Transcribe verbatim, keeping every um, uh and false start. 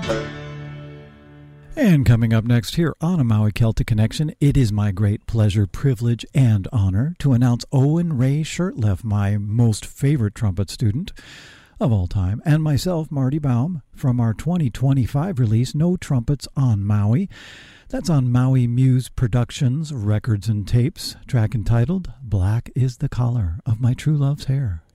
And coming up next here on A Maui Celtic Connection, it is my great pleasure, privilege, and honor to announce Owen Ray Shirtliff, my most favorite trumpet student of all time, and myself, Marty Baum, from our twenty twenty-five release, No Trumpets on Maui. That's on Maui Muse Productions, Records and Tapes, track entitled Black is the Color of My True Love's Hair.